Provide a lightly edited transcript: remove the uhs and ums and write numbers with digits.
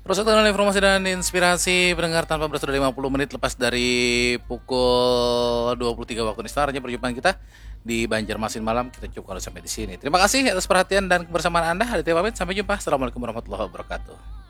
Terus dengan informasi dan inspirasi pendengar tanpa beras sudah 50 menit lepas dari pukul 23 waktu Indonesia. Hanya perjumpaan kita di Banjarmasin malam kita cukup kalau sampai di sini. Terima kasih atas perhatian dan kebersamaan Anda. Aditya pamit, sampai jumpa. Assalamualaikum warahmatullahi wabarakatuh.